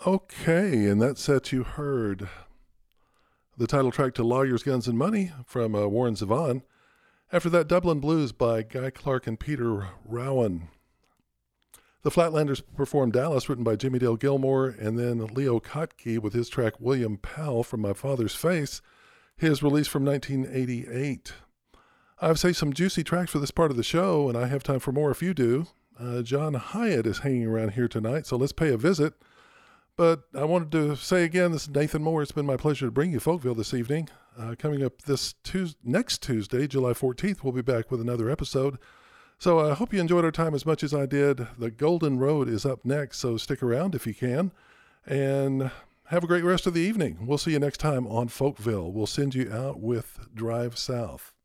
Okay, and that set you heard the title track to Lawyers, Guns, and Money from Warren Zevon. After that, Dublin Blues by Guy Clark and Peter Rowan. The Flatlanders performed Dallas, written by Jimmy Dale Gilmore, and then Leo Kottke with his track William Powell from My Father's Face, his release from 1988. I've saved some juicy tracks for this part of the show, and I have time for more if you do. John Hyatt is hanging around here tonight, so let's pay a visit. But I wanted to say again, this is Nathan Moore. It's been my pleasure to bring you Folkville this evening. Coming up next Tuesday, July 14th, we'll be back with another episode. So I hope you enjoyed our time as much as I did. The Golden Road is up next, so stick around if you can. And have a great rest of the evening. We'll see you next time on Folkville. We'll send you out with Drive South.